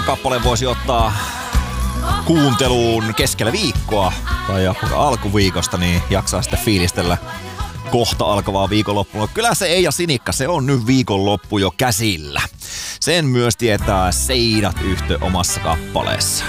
Kappaleen voisi ottaa kuunteluun keskellä viikkoa tai alkuviikosta, niin jaksaa sitten fiilistellä kohta alkavaa viikonloppua. Kyllä se Eija Sinikka, se on nyt viikonloppu jo käsillä. Sen myös tietää Seidat -yhtye omassa kappaleessa.